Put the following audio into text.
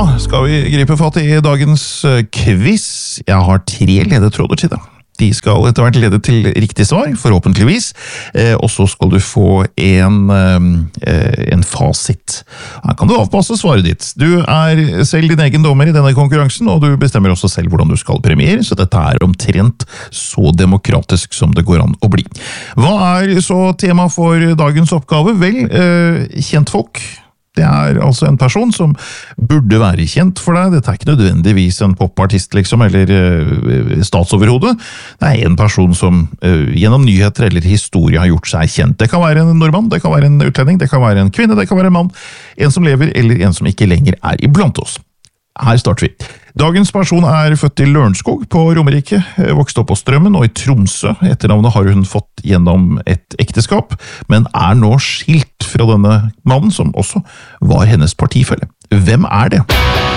skal vi gripe fatt i dagens quiz. Jeg har 3 ledetråder til deg. De skal etter hvert lede til riktig svar, forhåpentligvis. Og så skal du få en fasit. Her kan du avpasse svaret ditt. Du er selv din egen dommer i denne konkurransen, og du bestemmer også selv hvordan du skal premiere, så dette er omtrent så demokratisk som det går an å bli. Hva er så tema for dagens oppgave? Vel, kjentfolk. Det er altså en person som burde være kjent for deg. Dette er ikke nødvendigvis en popartist, liksom, eller statsoverhode. Det er en person som gjennom nyheter eller historie har gjort seg kjent. Det kan være en nordmann, det kan være en utlending, det kan være en kvinne, det kan være en mann, en som lever eller en som ikke lenger er iblant oss. Her starter vi. Dagens person er født i Lørenskog på Romerike, vokste opp på Strømmen og i Tromsø. Etternavnet har hun fått gjennom et ekteskap, men er nå skilt fra denne mannen som også var hennes partifelle. Hvem er det?